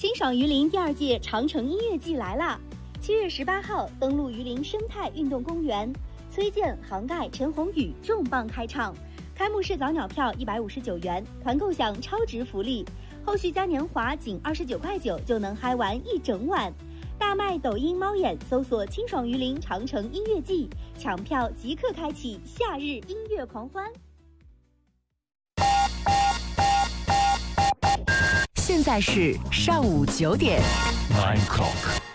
清爽榆林第2届长城音乐季来啦！7月18号登陆榆林生态运动公园，崔健、杭盖、陈鸿宇重磅开唱。开幕式早鸟票159元，团购享超值福利，后续嘉年华仅29.9块就能嗨完一整晚。大麦抖音猫眼搜索清爽榆林长城音乐季，抢票即刻开启夏日音乐狂欢。 现在是上午9点。 9 o'clock。